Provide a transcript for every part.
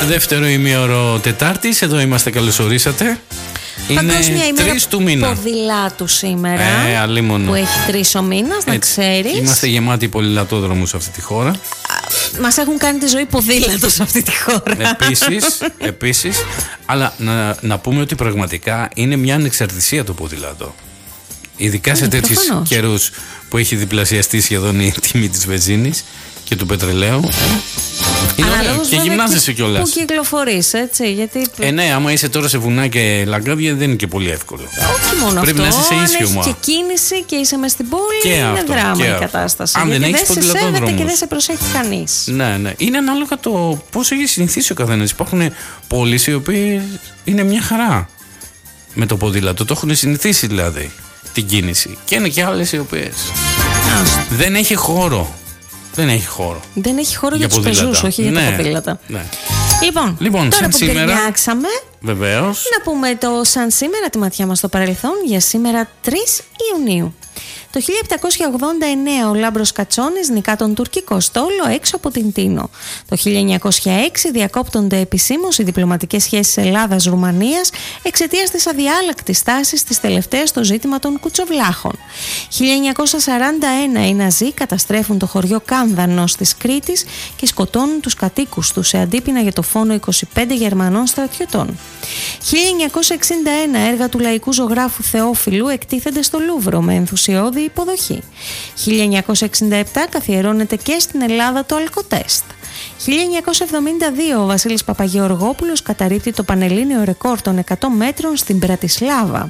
Δεύτερο ημίωρο Τετάρτης, εδώ είμαστε, καλώς ορίσατε. Είναι 3 του μήνα. Ποδηλάτου σήμερα. Αλίμονο. Που έχει 3 ο μήνας, να ξέρεις. Είμαστε γεμάτοι ποδηλατόδρομους σε αυτή τη χώρα. Μας έχουν κάνει τη ζωή ποδήλατο σε αυτή τη χώρα. Επίσης, αλλά να πούμε ότι πραγματικά είναι μια ανεξαρτησία το ποδήλατο. Ειδικά σε τέτοιους καιρούς που έχει διπλασιαστεί σχεδόν η τιμή της βενζίνης και του πετρελαίου. Είναι ωραίο και γυμνάζεσαι κιόλας. Πού κυκλοφορείς, έτσι, γιατί... Ναι, άμα είσαι τώρα σε βουνά και λαγκάδια δεν είναι και πολύ εύκολο. Όχι μόνο πρέπει αυτό, να είσαι ίσιο, αν έχεις και κίνηση και είσαι μες στην πόλη, και είναι αυτό, δράμα και η κατάσταση. Αν γιατί δεν έχεις δεν σε σέβεται ποδηλατόδρομους και δεν σε προσέχει κανείς. Ναι. Είναι ανάλογα το πώς έχει συνηθίσει ο καθένας. Υπάρχουν πόλεις οι οποίες είναι μια χαρά με το ποδήλατο. Το έχουν συνηθίσει δηλαδή την κίνηση. Και είναι και άλλες οι οποίες δεν έχει χώρο. Δεν έχει χώρο για τους πεζούς, όχι για τα ποδήλατα. Ναι. Λοιπόν, τώρα που σήμερα, γκρινιάξαμε, βεβαίως, να πούμε το σαν σήμερα, τη ματιά μας στο παρελθόν, για σήμερα 3 Ιουνίου. Το 1789 ο Λάμπρος Κατσόνης νικά τον τουρκικό στόλο έξω από την Τίνο. Το 1906 διακόπτονται επισήμως οι διπλωματικές σχέσεις Ελλάδας-Ρουμανίας εξαιτίας της αδιάλακτης στάσης της τελευταίας στο ζήτημα των κουτσοβλάχων. 1941 οι Ναζί καταστρέφουν το χωριό Κάνδανος της Κρήτης και σκοτώνουν τους κατοίκους του σε αντίπεινα για το φόνο 25 Γερμανών στρατιωτών. 1961 έργα του λαϊκού ζωγράφου Θεόφιλου εκτίθενται στο Λούβρο με ενθουσιώδη υποδοχή. 1967 καθιερώνεται και στην Ελλάδα το Αλκοτέστ. 1972 ο Βασίλης Παπαγεωργόπουλος καταρρίπτει το πανελλήνιο ρεκόρ των 100 μέτρων στην Πρατισλάβα.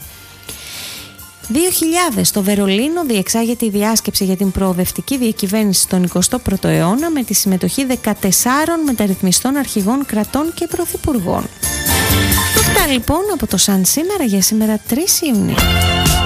2000 στο Βερολίνο διεξάγεται η διάσκεψη για την προοδευτική διακυβέρνηση στον 21ο αιώνα με τη συμμετοχή 14 μεταρρυθμιστών αρχηγών κρατών και πρωθυπουργών. Αυτά λοιπόν από το σαν σήμερα για σήμερα 3 Ιουνίου.